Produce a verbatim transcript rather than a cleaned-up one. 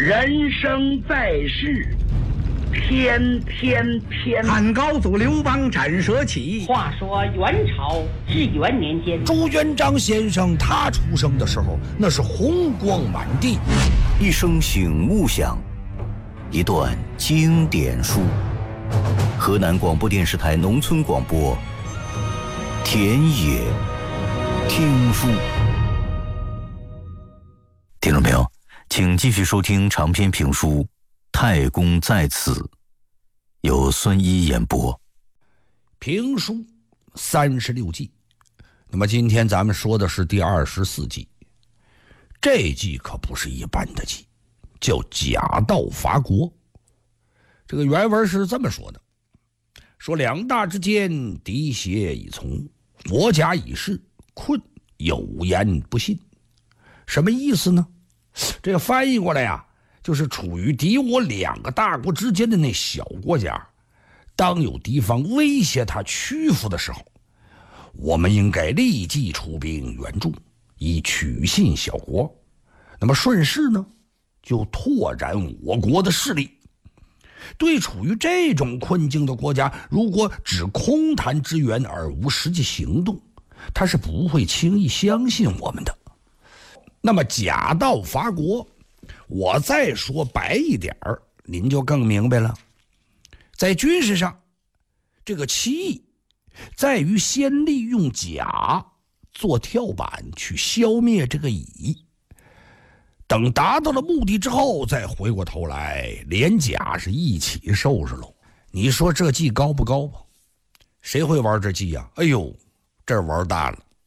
人生在世，天天天。 汉高祖刘邦斩蛇起。 话说元朝至元年间， 朱元璋先生他出生的时候，那是红光满地。 一声醒目响，一段经典书。河南广播电视台农村广播，田野听书。听众朋友，请继续收听长篇评书《太公在此》，由孙一演播。 评书三十六计，那么今天咱们说的是第二十四计。这计可不是一般的计，叫假道伐国。这个原文是这么说的：说两大之间，敌邪已从，我假以事，困有言不信。什么意思呢？这个翻译过来呀，就是处于敌我两个大国之间的那小国家，当有敌方威胁他屈服的时候，我们应该立即出兵援助，以取信小国。那么顺势呢，就拓展我国的势力。对处于这种困境的国家，如果只空谈支援而无实际行动，他是不会轻易相信我们的。那么假道伐国，我再说白一点儿，您就更明白了。在军事上，这个棋艺在于先利用甲做跳板去消灭这个乙，等达到了目的之后，再回过头来连甲是一起收拾喽。你说这计高不高吧？谁会玩这计呀？哎呦，这玩大了。